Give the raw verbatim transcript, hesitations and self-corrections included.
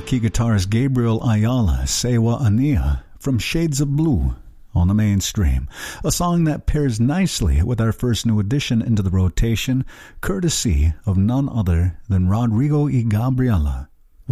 Milwaukee guitarist Gabriel Ayala, Sewa Ania, from Shades of Blue on the mainstream, a song that pairs nicely with our first new addition into the rotation, courtesy of none other than Rodrigo y Gabriela,